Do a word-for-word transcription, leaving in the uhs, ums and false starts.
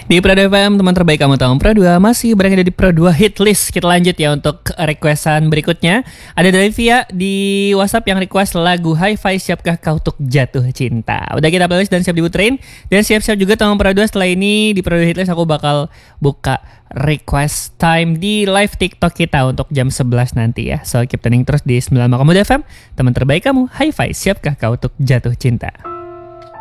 Di Pro dua F M, teman terbaik kamu tahun Pro dua masih berada di Pro dua Hit List. Kita lanjut ya untuk requestan berikutnya. Ada dari Via di WhatsApp yang request lagu Hi-Fi Siapkah Kau Untuk Jatuh Cinta. Udah kita playlist dan siap diputerin. Dan siap-siap juga teman Pro dua, setelah ini di Pro dua Hit List aku bakal buka request time di live TikTok kita untuk jam sebelas nanti ya. So keep tuning terus di sembilan koma dua F M, teman terbaik kamu, Hi-Fi Siapkah Kau Untuk Jatuh Cinta.